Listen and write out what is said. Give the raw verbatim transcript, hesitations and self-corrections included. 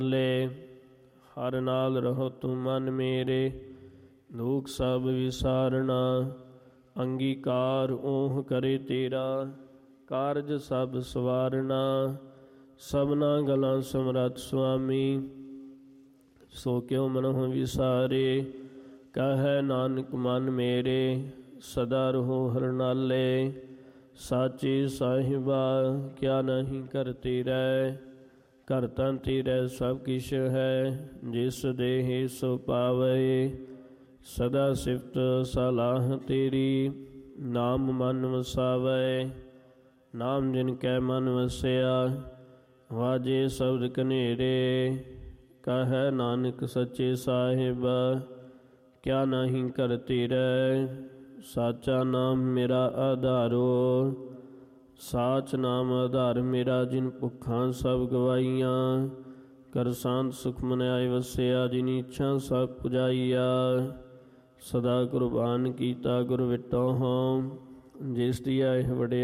ਲੈ ਹਰ ਨਾਲ ਰਹੋ ਤੂੰ ਮਨ ਮੇਰੇ, ਦੁਖ ਸਭ ਵਿਸਾਰਣਾ। ਅੰਗੀਕਾਰ ਓਹ ਕਰੇ ਤੇਰਾ, ਕਾਰਜ ਸਭ ਸਵਾਰਨਾ। ਸਭਨਾ ਗਲਾਂ ਸਮਰੱਥ ਸੁਆਮੀ, ਸੋ ਕਿਉ ਮਨਹੁ ਵਿਸਾਰੇ। ਕਹੈ ਨਾਨਕ ਮਨ ਮੇਰੇ, ਸਦਾ ਰਹੋ ਹਰਿ ਨਾਲੇ। ਸਾਚੇ ਸਾਹਿਬਾ ਕਿਆ ਨਹੀਂ ਕਰ ਤੇਰੈ, ਘਰ ਤਨ ਤੇਰੈ ਸਭ ਕਿਛ ਹੈ। ਜਿਸ ਦੇਹ ਸੋ ਪਾਵੈ, ਸਦਾ ਸਿਫਤ ਸਲਾਹ ਤੇਰੀ। ਨਾਮ ਮਨ ਵਸਾਵੈ, ਨਾਮ ਜਿਨ ਕੈ ਮਨ ਵਸਿਆ। ਵਾਜੇ ਸ਼ਬਦ ਕਨੇਰੇ, ਕਹੈ ਨਾਨਕ ਸੱਚੇ ਸਾਹਿਬ ਕਿਆ ਨਹੀਂ ਕਰ ਤੇਰੈ। ਸਾਚਾ ਨਾਮ ਮੇਰਾ ਆਧਾਰੋ, ਸਾਚ ਨਾਮ ਆਧਾਰ ਮੇਰਾ। ਜਿਨ ਭੁੱਖਾਂ ਸਭ ਗਵਾਈਆਂ, ਕਰ ਸ਼ਾਂਤ ਸੁਖ ਮਨ ਆਏ ਵਸਿਆ। ਜਿਨੀ ਇੱਛਾ ਸਭ ਪੁਜਾਈਆ, ਸਦਾ ਕੁਰਬਾਨ ਕੀਤਾ ਗੁਰ ਵਿਟੋ ਹਉ। ਜਿਸ ਦੀ ਆਏ ਵਡਿਆ